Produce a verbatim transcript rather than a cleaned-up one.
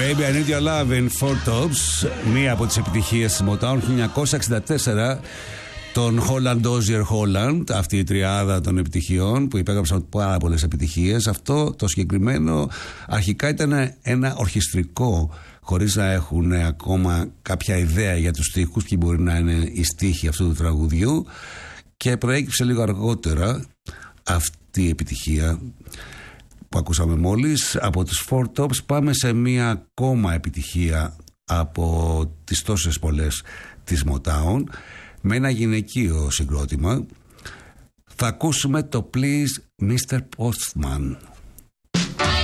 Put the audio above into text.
Baby, I Need Your Love in Four Tops, μία από τις επιτυχίες της Motown χίλια εννιακόσια εξήντα τέσσερα, τον Holland Dozier Holland, αυτή η τριάδα των επιτυχιών που υπέγραψαν πάρα πολλές επιτυχίες. Αυτό το συγκεκριμένο αρχικά ήταν ένα ορχιστρικό, χωρίς να έχουν ακόμα κάποια ιδέα για τους στίχους, ποιοι μπορεί να είναι οι στίχοι αυτού του τραγουδιού, και προέκυψε λίγο αργότερα αυτή η επιτυχία που ακούσαμε μόλις από τους Four Tops. Πάμε σε μία ακόμα επιτυχία από τις τόσες πολλές της Motown, με ένα γυναικείο συγκρότημα. Θα ακούσουμε το Please μίστερ Postman.